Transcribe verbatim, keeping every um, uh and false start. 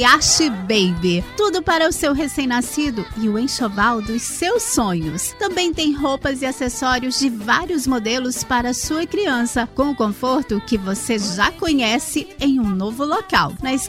Hayashi Baby. Tudo para o seu recém-nascido e o enxoval dos seus sonhos. Também tem roupas e acessórios de vários modelos para a sua criança, com o conforto que você já conhece em um novo local. Na